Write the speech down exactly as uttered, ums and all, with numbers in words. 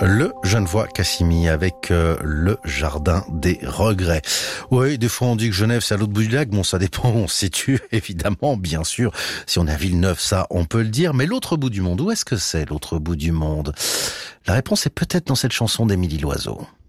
Le Genevois Cassimi avec euh, le Jardin des Regrets. Oui, des fois on dit que Genève c'est à l'autre bout du lac. Bon, ça dépend où on se situe, évidemment, bien sûr. Si on est à Villeneuve, ça, on peut le dire. Mais l'autre bout du monde, où est-ce que c'est l'autre bout du monde? La réponse est peut-être dans cette chanson d'Émilie Loiseau.